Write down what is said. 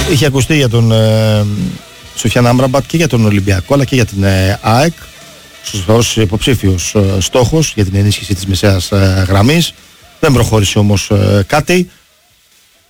Είχε ακουστεί για τον Σοφιάν Άμραμπατ και για τον Ολυμπιακό αλλά και για την ΑΕΚ ως υποψήφιος στόχος για την ενίσχυση της μεσαίας γραμμής. Δεν προχώρησε όμως κάτι.